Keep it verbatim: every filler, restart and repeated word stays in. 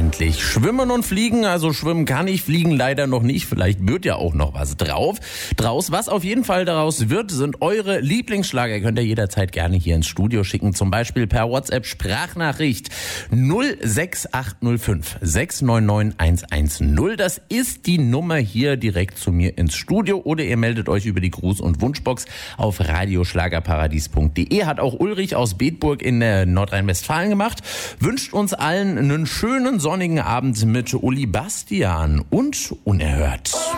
endlich. Schwimmen und fliegen, also schwimmen kann ich, fliegen leider noch nicht. Vielleicht wird ja auch noch was drauf. Draus, was auf jeden Fall daraus wird, sind eure Lieblingsschlager. Ihr könnt ihr jederzeit gerne hier ins Studio schicken, zum Beispiel per WhatsApp-Sprachnachricht null sechs acht null fünf sechs neun neun eins eins null. Das ist die Nummer hier direkt zu mir ins Studio. Oder ihr meldet euch über die Gruß- und Wunschbox auf radioschlagerparadies punkt de. Hat auch Ulrich aus Bedburg in äh, Nordrhein-Westfalen gemacht. Wünscht uns allen einen schönen sonnigen Abend mit Uli Bastian und Unerhört.